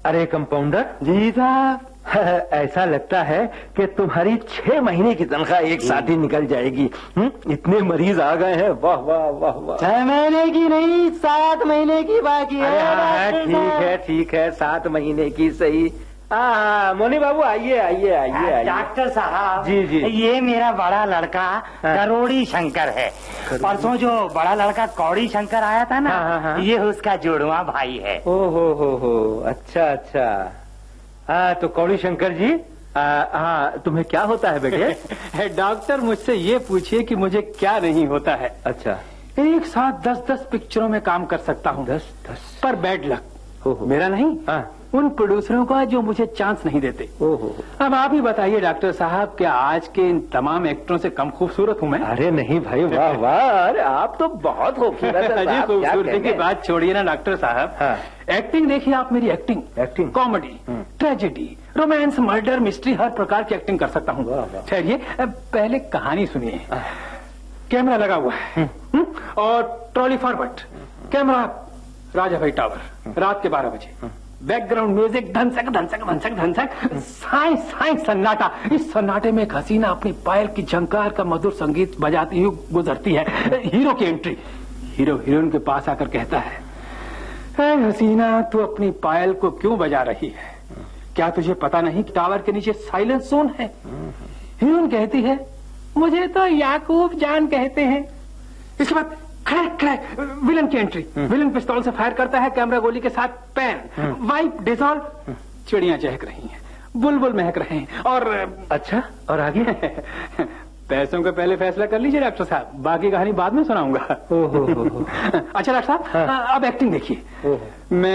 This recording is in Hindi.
अरे कंपाउंडर जी साहब, ऐसा लगता है कि तुम्हारी 6 महीने की तनख्वाह एक साथ ही निकल जाएगी। इतने मरीज आ गए हैं, वाह वाह वाह वाह। 6 महीने की नहीं, 7 महीने की बाकी है। ठीक है 7 महीने की सही। हाँ मोनी बाबू आइए आइए आइए आइए। डॉक्टर साहब जी जी, ये मेरा बड़ा लड़का करोड़ी शंकर है। परसों जो बड़ा लड़का कौड़ी शंकर आया था ना, हाँ। ये उसका जुड़वा भाई है। ओ हो, अच्छा अच्छा। हाँ तो कौड़ी शंकर जी, हाँ तुम्हें क्या होता है बेटे? डॉक्टर मुझसे ये पूछिए कि मुझे क्या नहीं होता है। अच्छा, एक साथ 10-10 पिक्चरों में काम कर सकता हूँ। 10 पर बैड लक ओहो। मेरा नहीं, हाँ। उन प्रोड्यूसरों का जो मुझे चांस नहीं देते। ओहो। अब आप ही बताइए डॉक्टर साहब, क्या आज के इन तमाम एक्टरों से कम खूबसूरत हूँ मैं? अरे नहीं भाई, वाह वाह, अरे आप तो बहुत खूबसूरत हैं अजी साहब, क्या खूबसूरती की कहने। बात छोड़िए ना डॉक्टर साहब। हाँ। एक्टिंग देखिए आप मेरी acting acting? Comedy, tragedy, romance, murder, mystery, हर प्रकार की एक्टिंग कर सकता हूँ। वाह, वाह। ठहरिए, पहले कहानी सुनिए। कैमरा लगा हुआ है और ट्रॉली फॉरवर्ड, कैमरा राजा भाई टावर, रात के 12 बजे, बैकग्राउंड म्यूजिक धनसक धनसक धनसक धनसक, साई साई सन्नाटा। इस सन्नाटे में एक हसीना अपनी पायल की झंकार का मधुर संगीत बजाती हुई गुजरती है। हीरो की एंट्री, हीरो हीरोइन के पास आकर कहता है, ऐ हसीना तू अपनी पायल को क्यों बजा रही है? क्या तुझे पता नहीं कि टावर के नीचे साइलेंस जोन है? हीरोइन कहती है, मुझे तो याकूब जान कहते हैं। इसके बाद खड़क खड़क विलन की एंट्री, विलन पिस्तौल से फायर करता है, कैमरा गोली के साथ पैन, वाइप डिसॉल्व, चिड़ियां चहक रही हैं, बुलबुल महक रहे हैं और अच्छा, और आगे? पैसों का पहले फैसला कर लीजिए डॉक्टर साहब, बाकी कहानी बाद में सुनाऊंगा। ओहो। अच्छा डॉक्टर साहब, अब एक्टिंग देखिए। मैं